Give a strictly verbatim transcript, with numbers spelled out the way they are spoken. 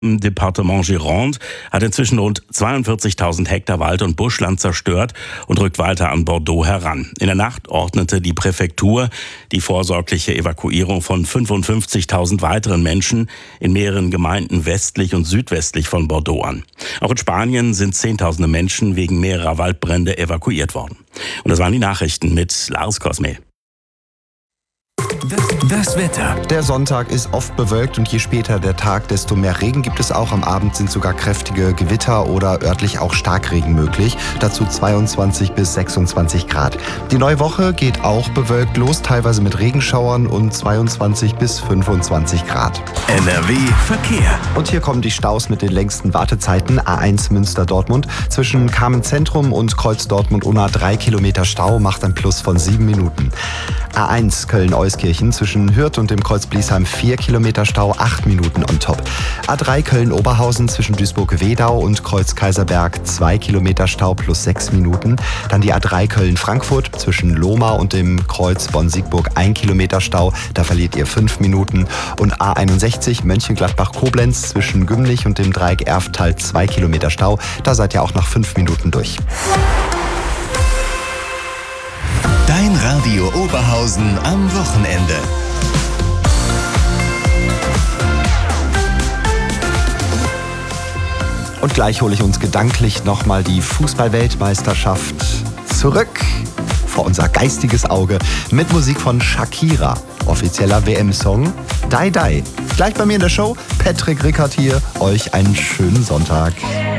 Im Departement Gironde hat inzwischen rund zweiundvierzigtausend Hektar Wald- und Buschland zerstört und rückt weiter an Bordeaux heran. In der Nacht ordnete die Präfektur die vorsorgliche Evakuierung von fünfundfünfzigtausend weiteren Menschen in mehreren Gemeinden westlich und südwestlich von Bordeaux an. Auch in Spanien sind Zehntausende Menschen wegen mehrerer Waldbrände evakuiert worden. Und das waren die Nachrichten mit Lars Cosme. Das Wetter. Der Sonntag ist oft bewölkt und je später der Tag, desto mehr Regen gibt es auch. Am Abend sind sogar kräftige Gewitter oder örtlich auch Starkregen möglich. Dazu zweiundzwanzig bis sechsundzwanzig Grad. Die neue Woche geht auch bewölkt los, teilweise mit Regenschauern und zweiundzwanzig bis fünfundzwanzig Grad. N R W Verkehr. Und hier kommen die Staus mit den längsten Wartezeiten. A eins Münster-Dortmund. Zwischen Kamen-Zentrum und Kreuz Dortmund-Unna drei Kilometer Stau, macht ein Plus von sieben Minuten. A eins Köln-Euskirchen zwischen Hürth und dem Kreuz Bliesheim vier Kilometer Stau, acht Minuten on top. A drei Köln-Oberhausen zwischen Duisburg-Wedau und Kreuz Kaiserberg zwei Kilometer Stau plus sechs Minuten. Dann die A drei Köln-Frankfurt zwischen Lohmar und dem Kreuz Bonn-Siegburg ein Kilometer Stau, da verliert ihr fünf Minuten. Und A einundsechzig Mönchengladbach-Koblenz zwischen Gümlich und dem Dreieck Erftal zwei Kilometer Stau, da seid ihr auch nach fünf Minuten durch. Dein Radio Oberhausen am Wochenende. Und gleich hole ich uns gedanklich nochmal die Fußball-Weltmeisterschaft zurück vor unser geistiges Auge mit Musik von Shakira. Offizieller W M-Song Die Die. Gleich bei mir in der Show, Patrick Rickert hier. Euch einen schönen Sonntag.